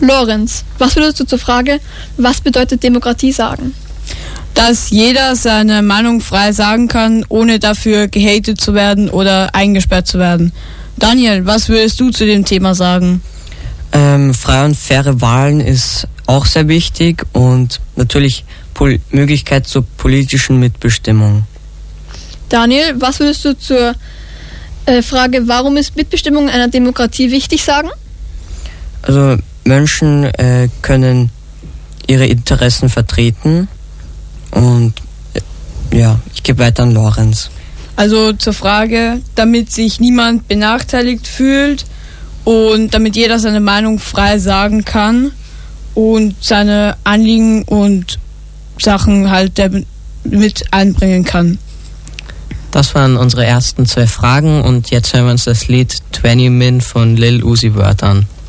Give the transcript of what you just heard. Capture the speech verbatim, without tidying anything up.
Lorenz, was würdest du zur Frage, was bedeutet Demokratie, sagen? Dass jeder seine Meinung frei sagen kann, ohne dafür gehatet zu werden oder eingesperrt zu werden. Daniel, was würdest du zu dem Thema sagen? Ähm, freie und faire Wahlen ist auch sehr wichtig und natürlich Pol- Möglichkeit zur politischen Mitbestimmung. Daniel, was würdest du zur äh, Frage, warum ist Mitbestimmung in einer Demokratie wichtig, sagen? Also Menschen äh, können ihre Interessen vertreten und äh, ja, ich gebe weiter an Lorenz. Also zur Frage, damit sich niemand benachteiligt fühlt und damit jeder seine Meinung frei sagen kann und seine Anliegen und Sachen halt mit einbringen kann. Das waren unsere ersten zwei Fragen und jetzt hören wir uns das Lied twenty Min von Lil Uzi Vert an.